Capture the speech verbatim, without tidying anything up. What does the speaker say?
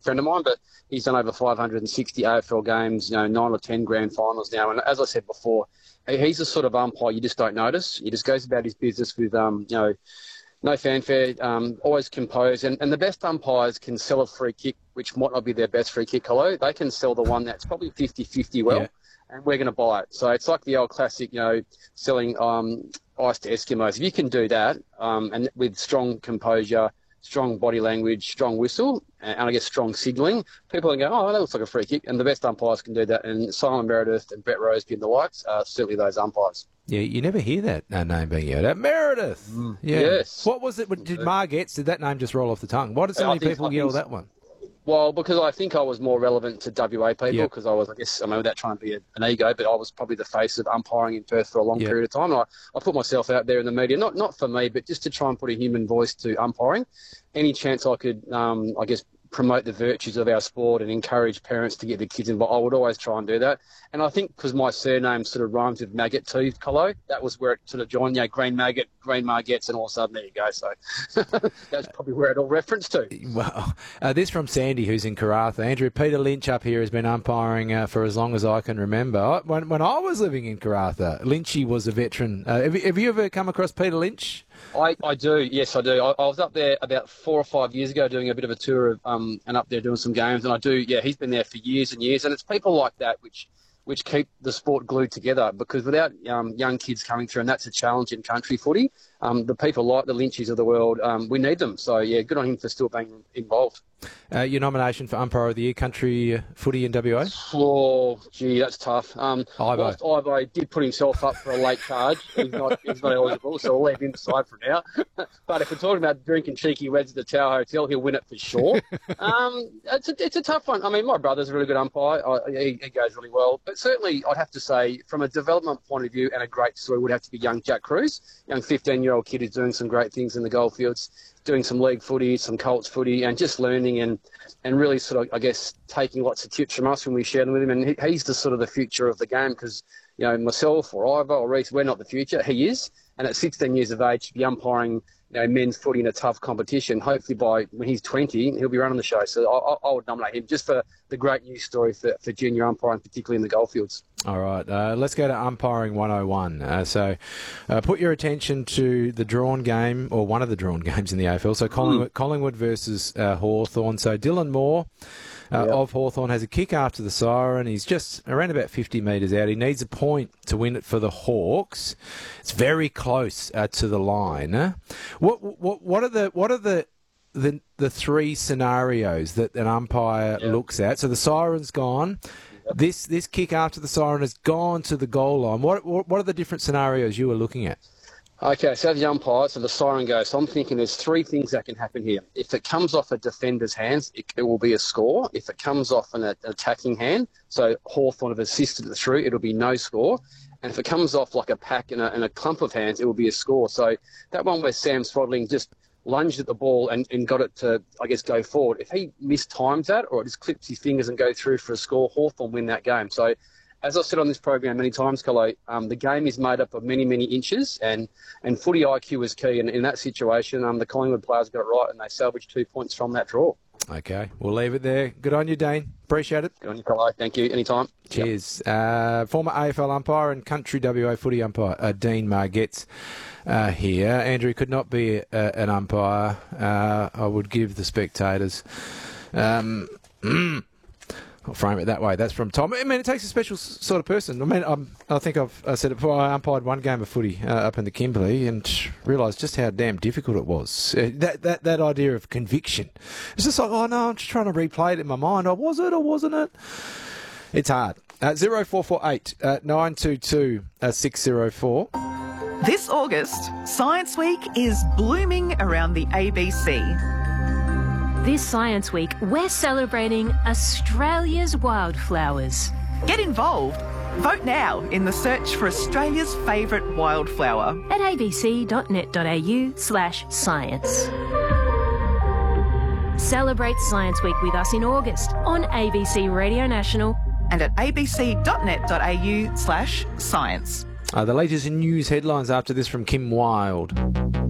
friend of mine, but he's done over five hundred sixty A F L games, you know, nine or ten grand finals now. And as I said before, he's the sort of umpire you just don't notice. He just goes about his business with, um, you know, no fanfare, um, always composed. And, and the best umpires can sell a free kick, which might not be their best free kick, hello. They can sell the one that's probably fifty-fifty well, yeah. and we're going to buy it. So it's like the old classic, you know, selling um, ice to Eskimos. If you can do that, um, and with strong composure, strong body language, strong whistle, and, and I guess strong signalling, people can go, oh, that looks like a free kick. And the best umpires can do that. And Simon Meredith and Brett Roseby and the likes are certainly those umpires. Yeah, you never hear that uh, name being yelled out. Meredith! Mm. Yeah. Yes. What was it? Did Mar Getz, did that name just roll off the tongue? Why did so many people yell that one? Well, because I think I was more relevant to W A people because yep. I was, I guess, I mean, without trying to be a, an ego, but I was probably the face of umpiring in Perth for a long yep. period of time. And I, I put myself out there in the media, not not for me, but just to try and put a human voice to umpiring. Any chance I could, um, I guess, promote the virtues of our sport and encourage parents to get their kids involved, I would always try and do that. And I think because my surname sort of rhymes with maggot too, Colo, that was where it sort of joined, you know, Green Maggot, Green Mar Getz, and all of a sudden there you go. So that's probably where it all referenced to. Well, uh, this from Sandy, who's in Karratha. Andrew, Peter Lynch up here has been umpiring uh, for as long as I can remember. When, when I was living in Karratha, Lynchy was a veteran. Uh, have, have you ever come across Peter Lynch? I, I do, yes, I do. I, I was up there about four or five years ago doing a bit of a tour of, um, and up there doing some games, and I do, yeah, he's been there for years and years, and it's people like that which which keep the sport glued together, because without um, young kids coming through, and that's a challenge in country footy, um, the people like the Lynchies of the world, um, we need them. So, yeah, good on him for still being involved. Uh, your nomination for Umpire of the Year, country uh, footy in W A? Oh, gee, that's tough. Um, Ivo. Ivo did put himself up for a late charge. He's not, he's not eligible, so we'll leave him aside for now. But if we're talking about drinking cheeky reds at the Tower Hotel, he'll win it for sure. um, it's, a, it's a tough one. I mean, my brother's a really good umpire. I, he, he goes really well. But certainly, I'd have to say, from a development point of view, and a great story would have to be young Jack Cruz, young fifteen-year-old kid who's doing some great things in the goldfields, doing some league footy, some Colts footy, and just learning and, and really sort of, I guess, taking lots of tips from us when we share them with him. And he, he's the sort of the future of the game because, you know, myself or Ivor or Reece, we're not the future. He is. And at sixteen years of age, to be umpiring, you know, men's footy in a tough competition, hopefully by when he's twenty, he'll be running the show. So I, I would nominate him just for the great news story for, for junior umpiring, particularly in the goldfields. All right, uh, let's go to umpiring one oh one. Uh, so uh, put your attention to the drawn game, or one of the drawn games in the A F L. So Collingwood, mm. Collingwood versus uh, Hawthorn. So Dylan Moore uh, yep. of Hawthorn has a kick after the siren. He's just around about fifty metres out. He needs a point to win it for the Hawks. It's very close uh, to the line. Huh? What what what are the what are the the the three scenarios that an umpire yep. looks at? So the siren's gone. This this kick after the siren has gone to the goal line. What what, what are the different scenarios you were looking at? Okay, so the umpire, so the siren goes. So I'm thinking there's three things that can happen here. If it comes off a defender's hands, it, it will be a score. If it comes off an, an attacking hand, so Hawthorn have assisted it through, it'll be no score. And if it comes off like a pack and a, and a clump of hands, it will be a score. So that one where Sam Throttling just lunged at the ball and, and got it to, I guess, go forward. If he mistimes that or it just clips his fingers and go through for a score, Hawthorn win that game. So as I've said on this program many times, Colo, um, the game is made up of many, many inches, and, and footy I Q is key. And in that situation, um, the Collingwood players got it right and they salvaged two points from that draw. Okay, we'll leave it there. Good on you, Dane. Appreciate it. Good on you, Colo. Thank you. Anytime. Cheers. Yep. Uh, former A F L umpire and country W A footy umpire, uh, Dean Mar Getz, uh, here. Andrew could not be a, an umpire. Uh, I would give the spectators... Um, I'll frame it that way. That's from Tom. I mean, it takes a special sort of person. I mean, I'm, I think I've I said it before. I umpired one game of footy uh, up in the Kimberley and realised just how damn difficult it was. Uh, that that that idea of conviction. It's just like, oh no, I'm just trying to replay it in my mind. Oh, was it or wasn't it? It's hard. Uh, zero four four eight uh, nine two two uh, six zero four. This August, Science Week is blooming around the A B C. This Science Week, we're celebrating Australia's wildflowers. Get involved. Vote now in the search for Australia's favourite wildflower at abc.net.au slash science. Celebrate Science Week with us in August on A B C Radio National and at abc.net.au slash science. Uh, the latest news headlines after this from Kim Wilde.